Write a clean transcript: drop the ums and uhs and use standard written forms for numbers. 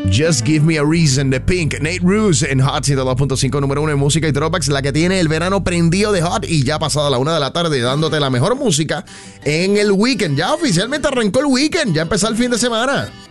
Just Give Me a Reason de Pink, Nate Roos en Hot 102.5, número 1 en música y throwbacks, la que tiene el verano prendido de Hot y ya pasada la 1 de la tarde dándote la mejor música en el weekend. Ya oficialmente arrancó el weekend, ya empezó el fin de semana.